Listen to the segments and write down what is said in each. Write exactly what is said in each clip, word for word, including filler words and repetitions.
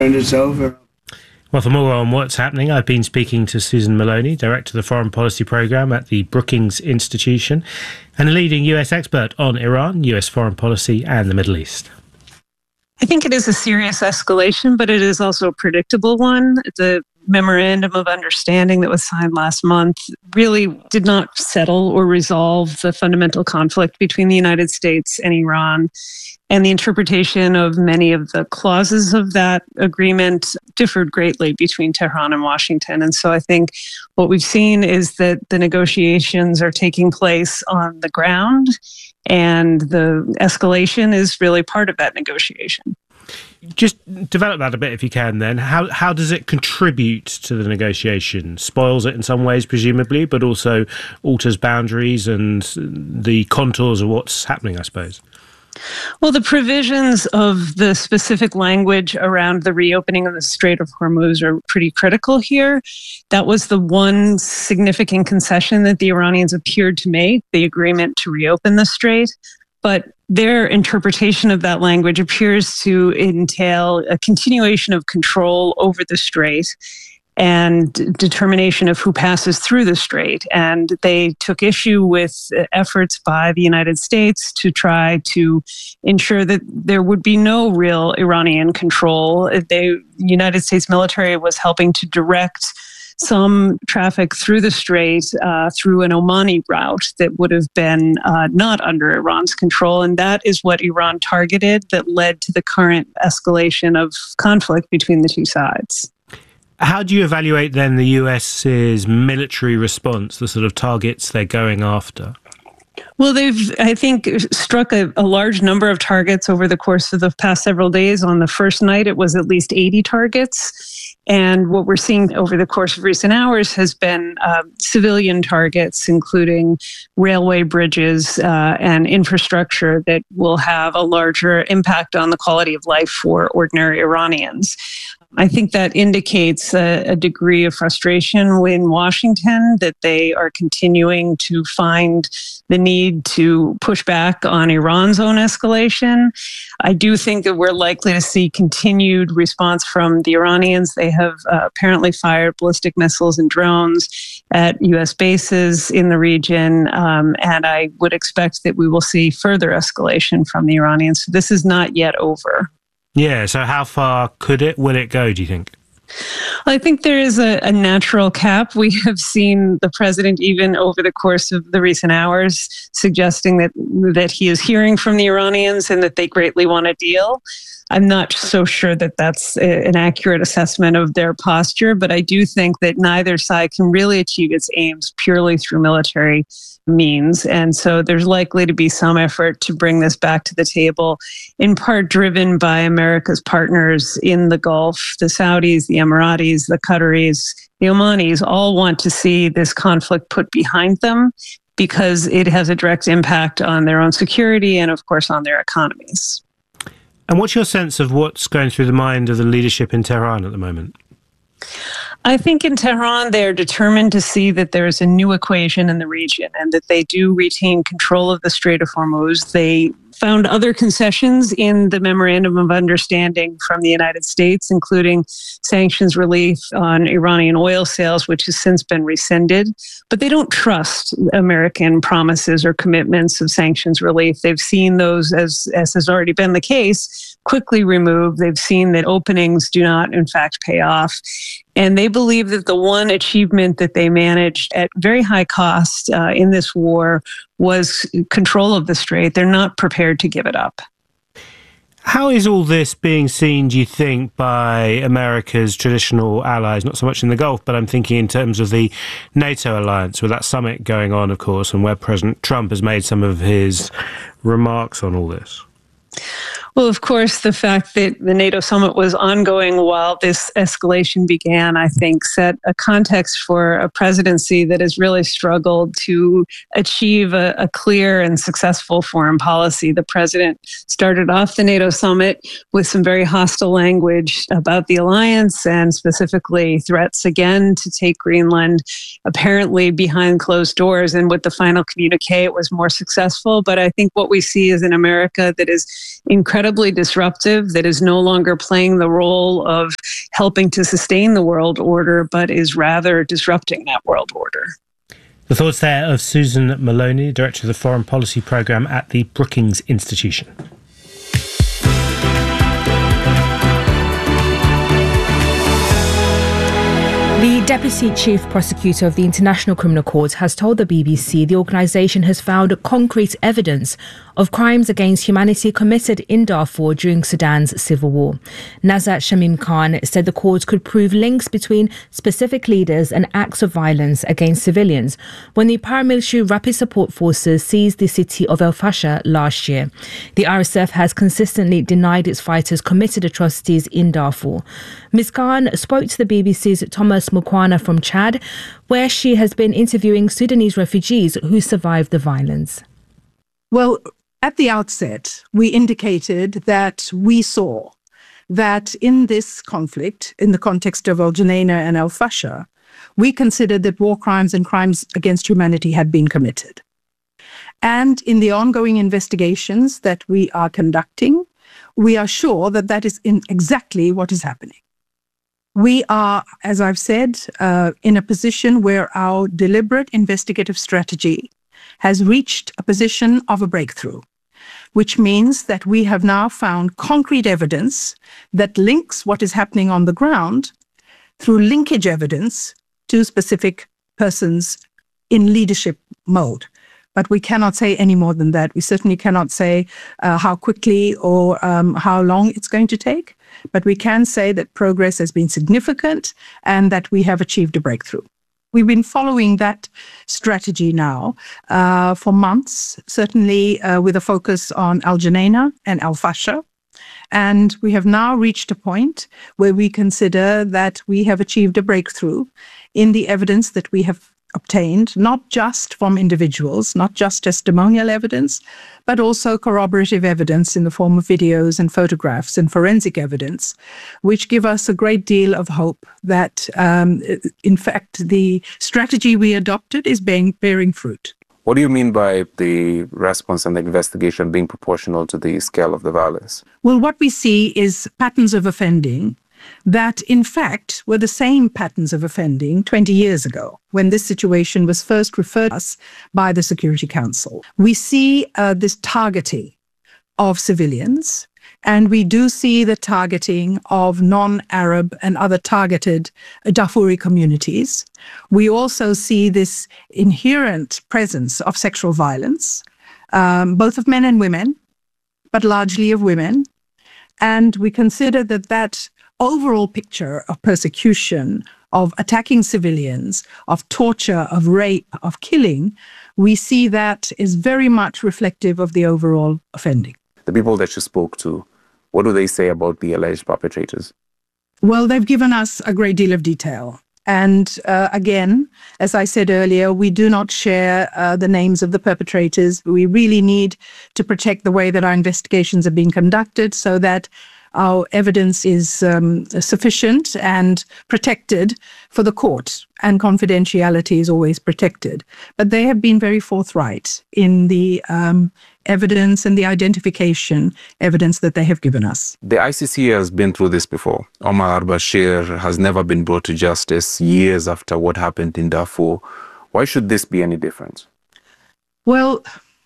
and it's over. Well, for more on what's happening, I've been speaking to Susan Maloney, Director of the Foreign Policy Programme at the Brookings Institution, and a leading U S expert on Iran, U S foreign policy, and the Middle East. I think it is a serious escalation, but it is also a predictable one. The memorandum of understanding that was signed last month really did not settle or resolve the fundamental conflict between the United States and Iran. And the interpretation of many of the clauses of that agreement differed greatly between Tehran and Washington. And so I think what we've seen is that the negotiations are taking place on the ground, and the escalation is really part of that negotiation. Just develop that a bit if you can then. How how does it contribute to the negotiation? Spoils it in some ways, presumably, but also alters boundaries and the contours of what's happening, I suppose. Well, the provisions of the specific language around the reopening of the Strait of Hormuz are pretty critical here. That was the one significant concession that the Iranians appeared to make, the agreement to reopen the strait. But their interpretation of that language appears to entail a continuation of control over the strait and determination of who passes through the strait. And they took issue with efforts by the United States to try to ensure that there would be no real Iranian control. The United States military was helping to direct some traffic through the strait uh, through an Omani route that would have been uh, not under Iran's control. And that is what Iran targeted that led to the current escalation of conflict between the two sides. How do you evaluate then the US's military response, the sort of targets they're going after? Well, they've, I think, struck a, a large number of targets over the course of the past several days. On the first night, it was at least eighty targets. And what we're seeing over the course of recent hours has been uh, civilian targets, including railway bridges uh, and infrastructure that will have a larger impact on the quality of life for ordinary Iranians. I think that indicates a, a degree of frustration in Washington that they are continuing to find the need to push back on Iran's own escalation. I do think that we're likely to see continued response from the Iranians. They have uh, apparently fired ballistic missiles and drones at U S bases in the region, um, and I would expect that we will see further escalation from the Iranians. So this is not yet over. Yeah, so how far could it, will it go, do you think? Well, I think there is a, a natural cap. We have seen the president, even over the course of the recent hours, suggesting that that he is hearing from the Iranians and that they greatly want a deal. I'm not so sure that that's a, an accurate assessment of their posture, but I do think that neither side can really achieve its aims purely through military means. And so there's likely to be some effort to bring this back to the table, in part driven by America's partners in the Gulf. The Saudis, the Emiratis, the Qataris, the Omanis all want to see this conflict put behind them because it has a direct impact on their own security and, of course, on their economies. And what's your sense of what's going through the mind of the leadership in Tehran at the moment? I think in Tehran, they're determined to see that there's a new equation in the region and that they do retain control of the Strait of Hormuz. They found other concessions in the Memorandum of Understanding from the United States, including sanctions relief on Iranian oil sales, which has since been rescinded. But they don't trust American promises or commitments of sanctions relief. They've seen those, as, as has already been the case, quickly removed. They've seen that openings do not, in fact, pay off. And they believe that the one achievement that they managed at very high cost uh, in this war was control of the strait. They're not prepared to give it up. How is all this being seen, do you think, by America's traditional allies, not so much in the Gulf, but I'm thinking in terms of the NATO alliance, with that summit going on, of course, and where President Trump has made some of his remarks on all this? Well, of course, the fact that the NATO summit was ongoing while this escalation began, I think, set a context for a presidency that has really struggled to achieve a, a clear and successful foreign policy. The president started off the NATO summit with some very hostile language about the alliance and specifically threats again to take Greenland, apparently behind closed doors. And with the final communique, it was more successful. But I think what we see is an America that is incredibly disruptive, that is no longer playing the role of helping to sustain the world order, but is rather disrupting that world order. The thoughts there of Susan Maloney, Director of the Foreign Policy Programme at the Brookings Institution. The Deputy Chief Prosecutor of the International Criminal Court has told the B B C the organisation has found concrete evidence of crimes against humanity committed in Darfur during Sudan's civil war. Nazat Shamim Khan said the court could prove links between specific leaders and acts of violence against civilians when the paramilitary Rapid Support Forces seized the city of El Fasher last year. The R S F has consistently denied its fighters committed atrocities in Darfur. Miz Khan spoke to the B B C's Thomas Mukwana from Chad, where she has been interviewing Sudanese refugees who survived the violence. Well, at the outset, we indicated that we saw that in this conflict, in the context of Al Junaina and Al Fasher, we considered that war crimes and crimes against humanity had been committed. And in the ongoing investigations that we are conducting, we are sure that that is in exactly what is happening. We are, as I've said, uh, in a position where our deliberate investigative strategy has reached a position of a breakthrough, which means that we have now found concrete evidence that links what is happening on the ground through linkage evidence to specific persons in leadership mode. But we cannot say any more than that. We certainly cannot say uh, how quickly or um, how long it's going to take. But we can say that progress has been significant and that we have achieved a breakthrough. We've been following that strategy now uh, for months, certainly uh, with a focus on Al Junaina and Al Fasher. And we have now reached a point where we consider that we have achieved a breakthrough in the evidence that we have obtained, not just from individuals, not just testimonial evidence, but also corroborative evidence in the form of videos and photographs and forensic evidence, which give us a great deal of hope that, um, in fact, the strategy we adopted is bearing, bearing fruit. What do you mean by the response and the investigation being proportional to the scale of the violence? Well, what we see is patterns of offending that, in fact, were the same patterns of offending twenty years ago, when this situation was first referred to us by the Security Council. We see uh, this targeting of civilians, and we do see the targeting of non-Arab and other targeted Darfuri communities. We also see this inherent presence of sexual violence, um, both of men and women, but largely of women. And we consider that that overall picture of persecution, of attacking civilians, of torture, of rape, of killing, we see that is very much reflective of the overall offending. The people that you spoke to, what do they say about the alleged perpetrators? Well, they've given us a great deal of detail. And uh, again, as I said earlier, we do not share uh, the names of the perpetrators. We really need to protect the way that our investigations are being conducted so that our evidence is um, sufficient and protected for the court, and confidentiality is always protected. But they have been very forthright in the um, evidence and the identification evidence that they have given us. The I C C has been through this before. Omar al-Bashir has never been brought to justice years after what happened in Darfur. Why should this be any different? Well,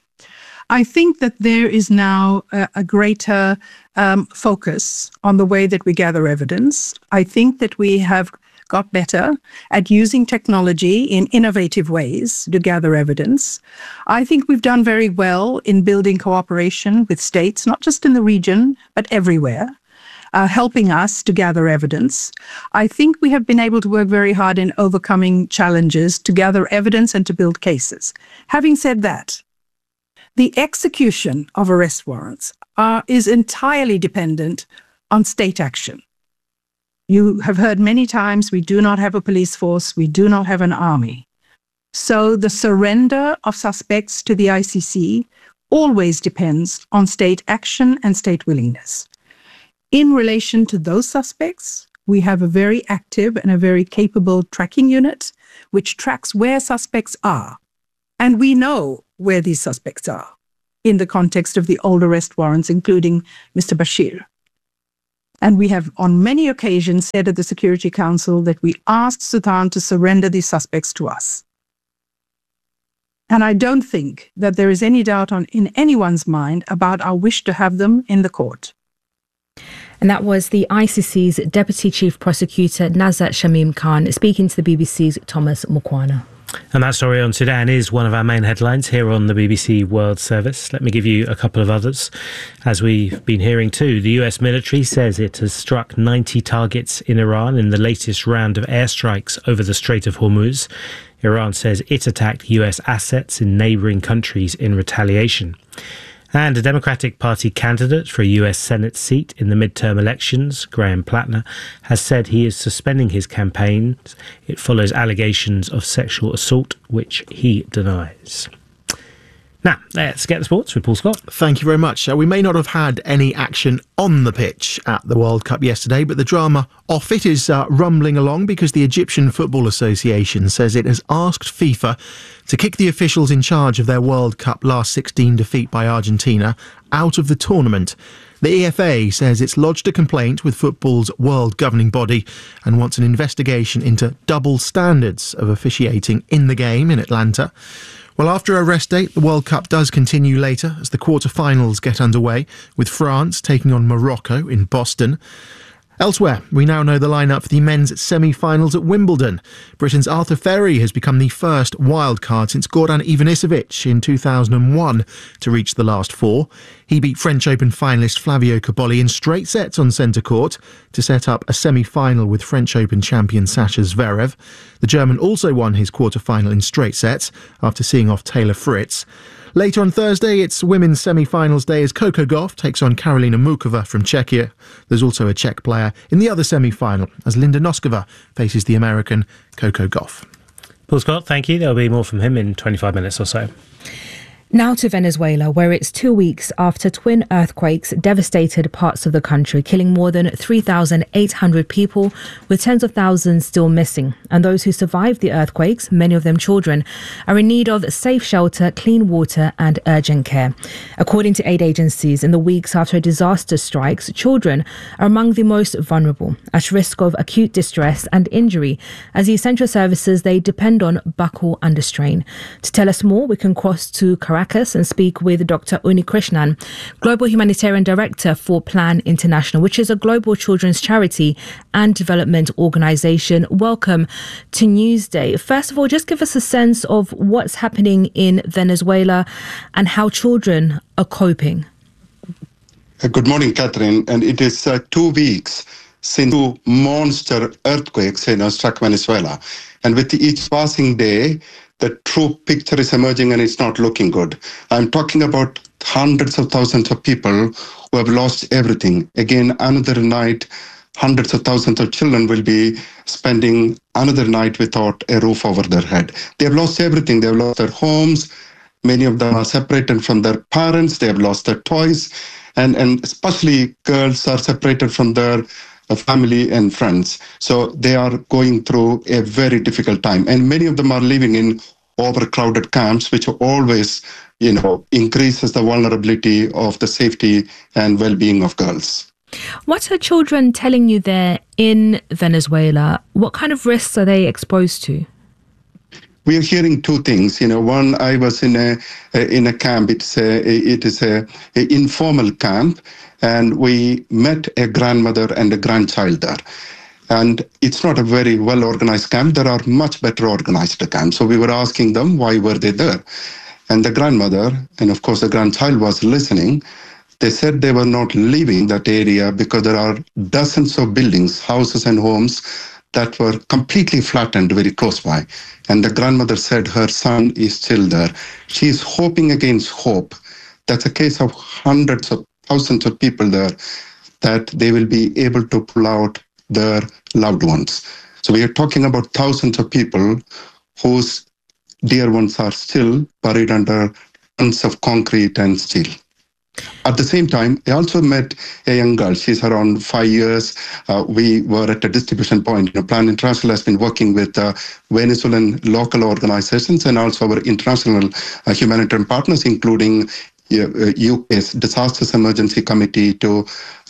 I think that there is now a, a greater um, focus on the way that we gather evidence. I think that we have got better at using technology in innovative ways to gather evidence. I think we've done very well in building cooperation with states, not just in the region, but everywhere, uh, helping us to gather evidence. I think we have been able to work very hard in overcoming challenges to gather evidence and to build cases. Having said that, the execution of arrest warrants are, is entirely dependent on state action. You have heard many times we do not have a police force, we do not have an army. So the surrender of suspects to the I C C always depends on state action and state willingness. In relation to those suspects, we have a very active and a very capable tracking unit which tracks where suspects are. And we know where these suspects are in the context of the old arrest warrants, including Mister Bashir. And we have on many occasions said at the Security Council that we asked Sudan to surrender these suspects to us. And I don't think that there is any doubt on in anyone's mind about our wish to have them in the court. And that was the I C C's Deputy Chief Prosecutor Nazat Shamim Khan speaking to the B B C's Thomas Mukwana. And that story on Sudan is one of our main headlines here on the B B C World Service. Let me give you a couple of others. As we've been hearing too, the U S military says it has struck ninety targets in Iran in the latest round of airstrikes over the Strait of Hormuz. Iran says it attacked U S assets in neighbouring countries in retaliation. And a Democratic Party candidate for a U S Senate seat in the midterm elections, Graham Plattner, has said he is suspending his campaign. It follows allegations of sexual assault, which he denies. Now, let's get the sports with Paul Scott. Thank you very much. Uh, we may not have had any action on the pitch at the World Cup yesterday, but the drama off it is uh, rumbling along because the Egyptian Football Association says it has asked FIFA to kick the officials in charge of their World Cup last sixteen defeat by Argentina out of the tournament. The E F A says it's lodged a complaint with football's world governing body and wants an investigation into double standards of officiating in the game in Atlanta. Well, after a rest date, the World Cup does continue later as the quarter-finals get underway, with France taking on Morocco in Boston. Elsewhere, we now know the lineup for the men's semi-finals at Wimbledon. Britain's Arthur Ferry has become the first wildcard since Goran Ivanisevic in two thousand one to reach the last four. He beat French Open finalist Flavio Cobolli in straight sets on centre court to set up a semi-final with French Open champion Sasha Zverev. The German also won his quarter-final in straight sets after seeing off Taylor Fritz. Later on Thursday, it's women's semi-finals day as Coco Gauff takes on Karolina Mukova from Czechia. There's also a Czech player in the other semi-final as Linda Noskova faces the American Coco Gauff. Paul Scott, thank you. There'll be more from him in twenty-five minutes or so. Now to Venezuela, where it's two weeks after twin earthquakes devastated parts of the country, killing more than three thousand eight hundred people, with tens of thousands still missing. And those who survived the earthquakes, many of them children, are in need of safe shelter, clean water and urgent care. According to aid agencies, in the weeks after a disaster strikes, children are among the most vulnerable, at risk of acute distress and injury, as the essential services they depend on buckle under strain. To tell us more, we can cross to Caracas and speak with Doctor Uni Krishnan, Global Humanitarian Director for Plan International, which is a global children's charity and development organisation. Welcome to Newsday. First of all, just give us a sense of what's happening in Venezuela and how children are coping. Uh, good morning, Catherine. And it is uh, two weeks since two monster earthquakes you know, struck Venezuela. And with each passing day, the true picture is emerging and it's not looking good. I'm talking about hundreds of thousands of people who have lost everything. Again, another night, hundreds of thousands of children will be spending another night without a roof over their head. They have lost everything. They have lost their homes. Many of them are separated from their parents. They have lost their toys. And, and especially girls are separated from their family and friends. So they are going through a very difficult time. And many of them are living in overcrowded camps, which always, you know, increases the vulnerability of the safety and well-being of girls. What are children telling you there in Venezuela? What kind of risks are they exposed to? We are hearing two things. You know, one, I was in a in a camp. It's a it is a, a informal camp, and we met a grandmother and a grandchild there. And it's not a very well organized camp. There are much better organized camps. So we were asking them why were they there, and the grandmother and of course the grandchild was listening. They said they were not leaving that area because there are dozens of buildings, houses, and homes that were completely flattened very close by. And the grandmother said her son is still there. She is hoping against hope. That's a case of hundreds of thousands of people there, that they will be able to pull out their loved ones. So we are talking about thousands of people whose dear ones are still buried under tons of concrete and steel. At the same time, I also met a young girl. She's around five years. Uh, we were at a distribution point. You know, Plan International has been working with uh, Venezuelan local organizations and also our international uh, humanitarian partners, including uh, U K's Disasters Emergency Committee, to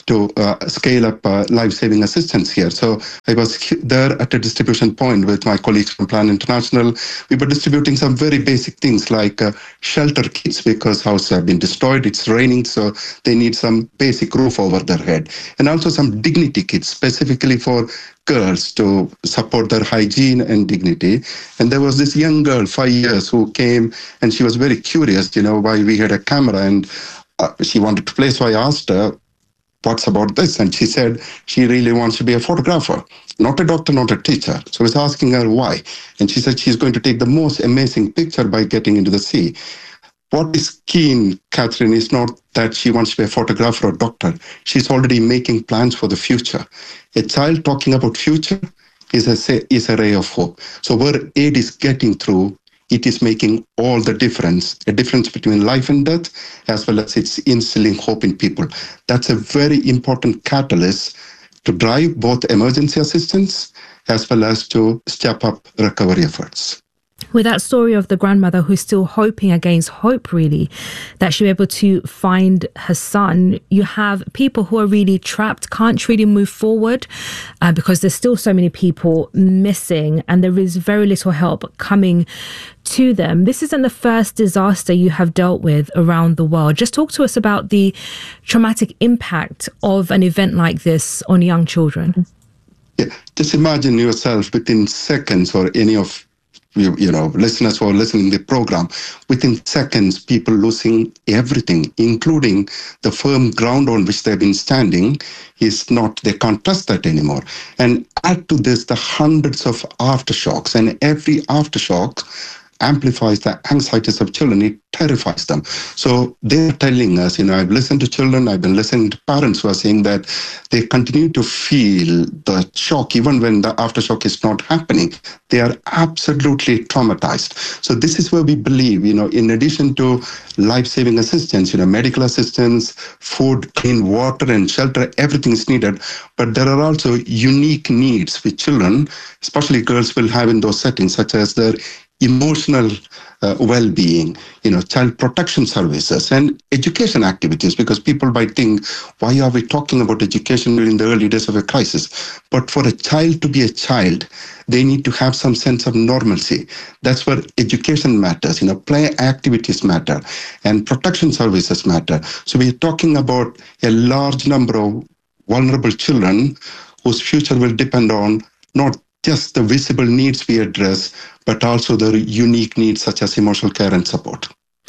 to uh, scale up uh, life-saving assistance here. So I was there at a distribution point with my colleagues from Plan International. We were distributing some very basic things like uh, shelter kits because houses have been destroyed, it's raining, so they need some basic roof over their head. And also some dignity kits specifically for girls to support their hygiene and dignity. And there was this young girl, five years, who came and she was very curious, you know, why we had a camera and uh, she wanted to play. So I asked her, what's about this? And she said she really wants to be a photographer, not a doctor, not a teacher. So I was asking her why. And she said she's going to take the most amazing picture by getting into the sea. What is key in Catherine is not that she wants to be a photographer or doctor. She's already making plans for the future. A child talking about future is a, is a ray of hope. So where aid is getting through, it is making all the difference, a difference between life and death, as well as it's instilling hope in people. That's a very important catalyst to drive both emergency assistance as well as to step up recovery efforts. With that story of the grandmother who's still hoping against hope, really, that she'll be able to find her son, you have people who are really trapped, can't really move forward uh, because there's still so many people missing and there is very little help coming to them. This isn't the first disaster you have dealt with around the world. Just talk to us about the traumatic impact of an event like this on young children. Yeah, just imagine yourself within seconds, or any of You, you know, listeners who are listening to the program, within seconds, people losing everything, including the firm ground on which they've been standing, is not, they can't trust that anymore. And add to this the hundreds of aftershocks, and every aftershock amplifies the anxieties of children. It terrifies them. So they're telling us, you know, I've listened to children, I've been listening to parents who are saying that they continue to feel the shock even when the aftershock is not happening. They are absolutely traumatized. So this is where we believe, you know, in addition to life-saving assistance, you know, medical assistance, food, clean water and shelter, everything is needed. But there are also unique needs which children, especially girls, will have in those settings, such as their emotional uh, well-being, you know, child protection services and education activities, because people might think, why are we talking about education during the early days of a crisis? But for a child to be a child, they need to have some sense of normalcy. That's where education matters, you know, play activities matter and protection services matter. So we're talking about a large number of vulnerable children whose future will depend on not just the visible needs we address, but also the unique needs such as emotional care and support.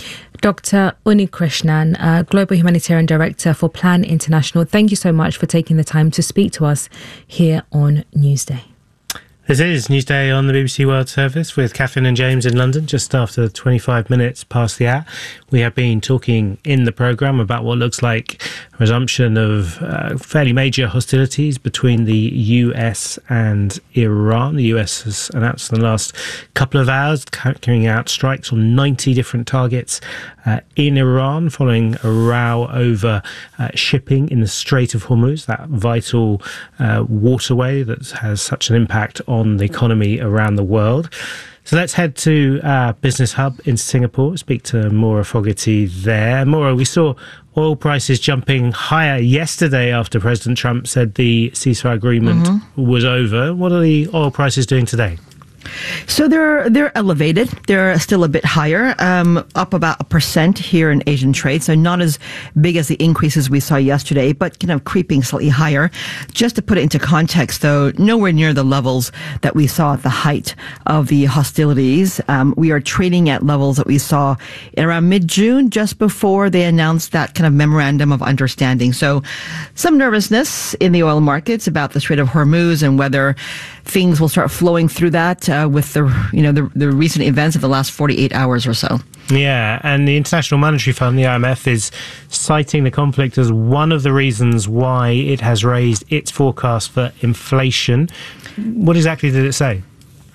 Doctor Unnikrishnan, uh, Global Humanitarian Director for Plan International, thank you so much for taking the time to speak to us here on Newsday. This is Newsday on the B B C World Service with Catherine and James in London, just after twenty-five minutes past the hour. We have been talking in the programme about what looks like a resumption of uh, fairly major hostilities between the U S and Iran. The U S has announced in the last couple of hours carrying out strikes on ninety different targets uh, in Iran, following a row over uh, shipping in the Strait of Hormuz, that vital uh, waterway that has such an impact on the economy around the world. So let's head to uh, Business Hub in Singapore, speak to Maura Fogarty there. Maura, we saw oil prices jumping higher yesterday after President Trump said the ceasefire agreement mm-hmm. was over. What are the oil prices doing today? So they're they're elevated. They're still a bit higher, um, up about a percent here in Asian trade. So not as big as the increases we saw yesterday, but kind of creeping slightly higher. Just to put it into context, though, nowhere near the levels that we saw at the height of the hostilities. Um, we are trading at levels that we saw in around mid-June, just before they announced that kind of memorandum of understanding. So some nervousness in the oil markets about the Strait of Hormuz and whether things will start flowing through that uh, with the you know the, the recent events of the last forty-eight hours or so. Yeah, and the International Monetary Fund, the I M F, is citing the conflict as one of the reasons why it has raised its forecast for inflation. What exactly did it say?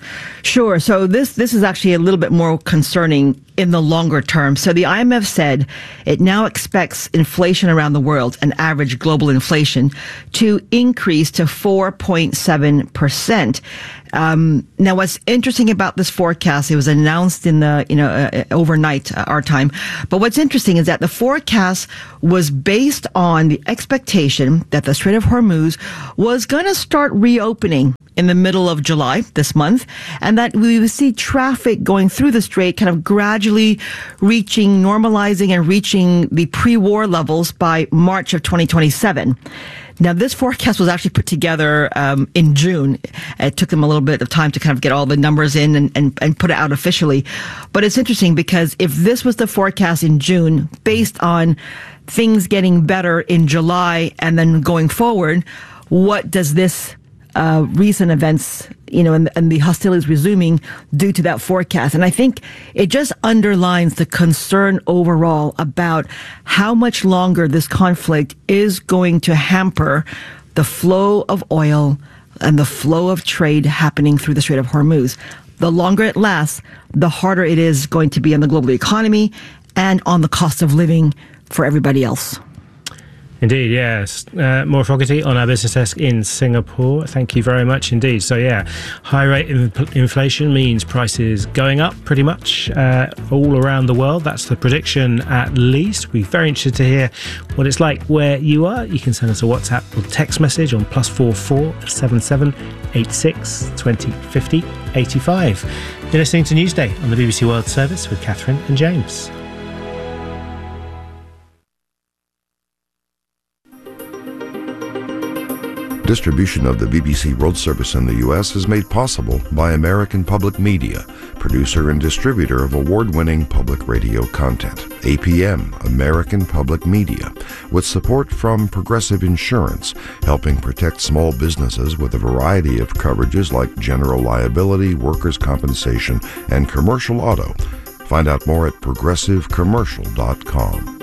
Sure. So this this is actually a little bit more concerning in the longer term. So the I M F said it now expects inflation around the world, an average global inflation, to increase to four point seven percent. Um, now, what's interesting about this forecast, it was announced in the, you know, uh, overnight, uh, our time. But what's interesting is that the forecast was based on the expectation that the Strait of Hormuz was going to start reopening in the middle of July this month, and that we would see traffic going through the strait kind of gradually reaching, normalizing and reaching the pre-war levels by March of twenty twenty-seven. Now, this forecast was actually put together um, in June. It took them a little bit of time to kind of get all the numbers in and, and, and put it out officially. But it's interesting because if this was the forecast in June, based on things getting better in July and then going forward, what does this uh, recent events, you know, and, and the hostilities resuming due to that forecast? And I think it just underlines the concern overall about how much longer this conflict is going to hamper the flow of oil and the flow of trade happening through the Strait of Hormuz. The longer it lasts, the harder it is going to be on the global economy and on the cost of living for everybody else. Indeed, yes. Uh, Maura Fogarty on our business desk in Singapore. Thank you very much indeed. So, yeah, high rate of inflation means prices going up pretty much uh, all around the world. That's the prediction at least. We're very interested to hear what it's like where you are. You can send us a WhatsApp or text message on plus four four seven seven eight six twenty fifty eighty five. You're listening to Newsday on the B B C World Service with Catherine and James. Distribution of the B B C World Service in the U S is made possible by American Public Media, producer and distributor of award-winning public radio content. A P M, American Public Media, with support from Progressive Insurance, helping protect small businesses with a variety of coverages like general liability, workers' compensation, and commercial auto. Find out more at progressive commercial dot com.